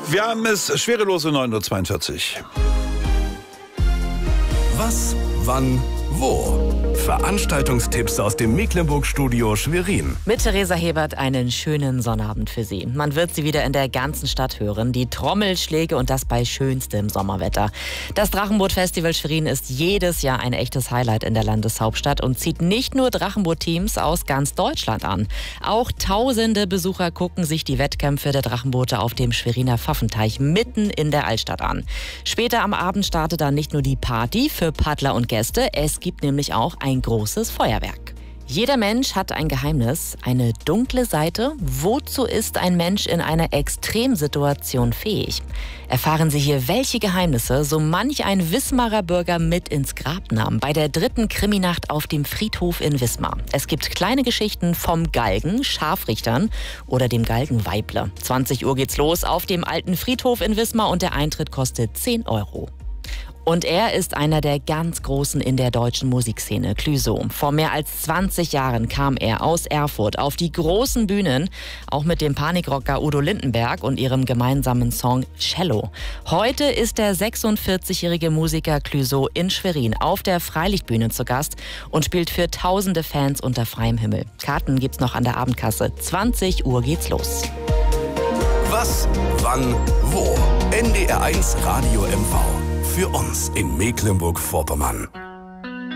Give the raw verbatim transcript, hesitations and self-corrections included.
Wir haben es schwerelose neun Uhr zweiundvierzig. Was, wann, wo? Veranstaltungstipps aus dem Mecklenburg-Studio Schwerin. Mit Theresa Hebert einen schönen Sonnabend für Sie. Man wird sie wieder in der ganzen Stadt hören. Die Trommelschläge und das bei schönstem Sommerwetter. Das Drachenboot-Festival Schwerin ist jedes Jahr ein echtes Highlight in der Landeshauptstadt und zieht nicht nur Drachenboot-Teams aus ganz Deutschland an. Auch tausende Besucher gucken sich die Wettkämpfe der Drachenboote auf dem Schweriner Pfaffenteich mitten in der Altstadt an. Später am Abend startet dann nicht nur die Party für Paddler und Gäste, es gibt nämlich auch ein großes Feuerwerk. Jeder Mensch hat ein Geheimnis, eine dunkle Seite. Wozu ist ein Mensch in einer Extremsituation fähig? Erfahren Sie hier, welche Geheimnisse so manch ein Wismarer Bürger mit ins Grab nahm bei der dritten Krimi-Nacht auf dem Friedhof in Wismar. Es gibt kleine Geschichten vom Galgen, Scharfrichtern oder dem Galgenweible. zwanzig Uhr geht's los auf dem alten Friedhof in Wismar und der Eintritt kostet zehn Euro. Und er ist einer der ganz Großen in der deutschen Musikszene, Clüso. Vor mehr als zwanzig Jahren kam er aus Erfurt auf die großen Bühnen, auch mit dem Panikrocker Udo Lindenberg und ihrem gemeinsamen Song Cello. Heute ist der sechsundvierzigjährige Musiker Clüso in Schwerin auf der Freilichtbühne zu Gast und spielt für tausende Fans unter freiem Himmel. Karten gibt's noch an der Abendkasse. zwanzig Uhr geht's los. Was, wann, wo? N D R eins Radio M V. Für uns in Mecklenburg-Vorpommern.